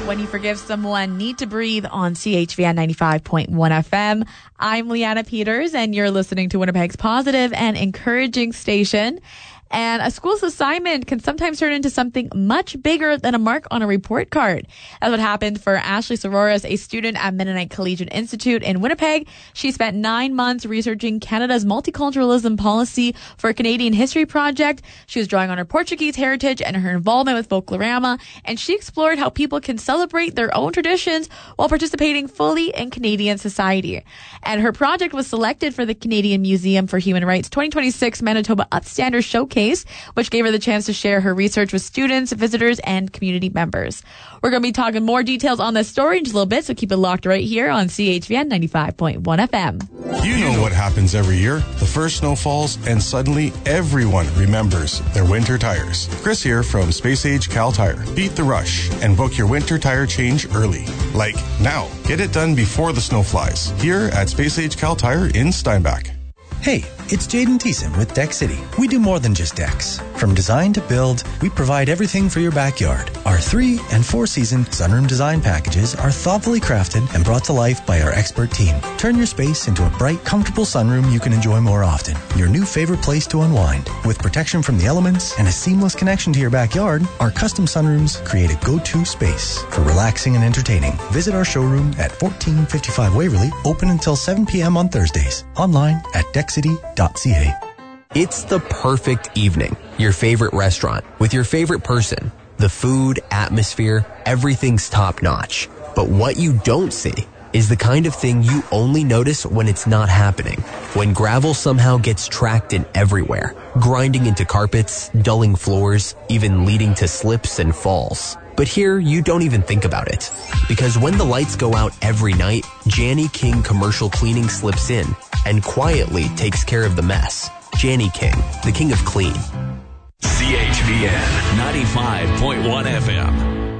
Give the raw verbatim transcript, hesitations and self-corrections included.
When You Forgive Someone, Need to Breathe on C H V N ninety-five point one F M. I'm Leanna Peters, and you're listening to Winnipeg's positive and encouraging station. And a school's assignment can sometimes turn into something much bigger than a mark on a report card. That's what happened for Ashley Sororis, a student at Mennonite Collegiate Institute in Winnipeg. She spent nine months researching Canada's multiculturalism policy for a Canadian history project. She was drawing on her Portuguese heritage and her involvement with Folklorama, and she explored how people can celebrate their own traditions while participating fully in Canadian society. And her project was selected for the Canadian Museum for Human Rights twenty twenty-six Manitoba Upstander Showcase, which gave her the chance to share her research with students, visitors, and community members. We're going to be talking more details on this story in just a little bit, so keep it locked right here on C H V N ninety-five point one F M. You know what happens every year. The first snow falls, and suddenly everyone remembers their winter tires. Chris here from Space Age Cal Tire. Beat the rush and book your winter tire change early. Like now. Get it done before the snow flies. Here at Space Age Cal Tire in Steinbach. Hey, it's Jaden Thiessen with Deck City. We do more than just decks. From design to build, we provide everything for your backyard. Our three and four season sunroom design packages are thoughtfully crafted and brought to life by our expert team. Turn your space into a bright, comfortable sunroom you can enjoy more often. Your new favorite place to unwind. With protection from the elements and a seamless connection to your backyard, our custom sunrooms create a go-to space for relaxing and entertaining. Visit our showroom at fourteen fifty-five Waverly, open until seven p.m. on Thursdays. Online at deck city dot c a. It's the perfect evening. Your favorite restaurant with your favorite person. The food, atmosphere, everything's top notch. But what you don't see is the kind of thing you only notice when it's not happening. When gravel somehow gets tracked in everywhere, grinding into carpets, dulling floors, even leading to slips and falls. But here, you don't even think about it. Because when the lights go out every night, Janny King Commercial Cleaning slips in and quietly takes care of the mess. Janny King, the king of clean. C H V N ninety-five point one F M.